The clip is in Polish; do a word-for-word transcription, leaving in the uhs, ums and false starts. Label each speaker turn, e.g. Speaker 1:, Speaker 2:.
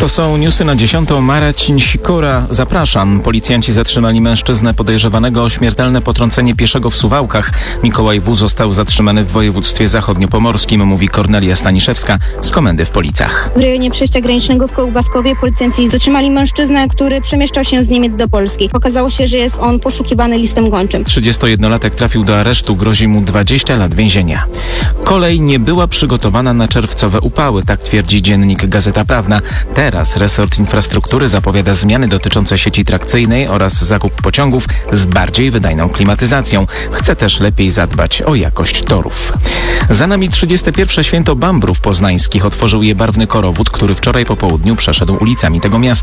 Speaker 1: To są newsy na dziesiątą. Marcin Sikora, zapraszam. Policjanci zatrzymali mężczyznę podejrzewanego o śmiertelne potrącenie pieszego w Suwałkach. Mikołaj W. został zatrzymany w województwie zachodniopomorskim, mówi Kornelia Staniszewska z Komendy w Policach.
Speaker 2: W rejonie przejścia granicznego w Kołbaskowie policjanci zatrzymali mężczyznę, który przemieszczał się z Niemiec do Polski. Okazało się, że jest on poszukiwany listem gończym.
Speaker 1: trzydziestojednolatek trafił do aresztu, grozi mu dwadzieścia lat więzienia. Kolej nie była przygotowana na czerwcowe upały, tak twierdzi dziennik Gazeta Prawna. Teraz resort infrastruktury zapowiada zmiany dotyczące sieci trakcyjnej oraz zakup pociągów z bardziej wydajną klimatyzacją. Chce też lepiej zadbać o jakość torów. Za nami trzydzieste pierwsze święto Bambrów Poznańskich. Otworzył je barwny korowód, który wczoraj po południu przeszedł ulicami tego miasta.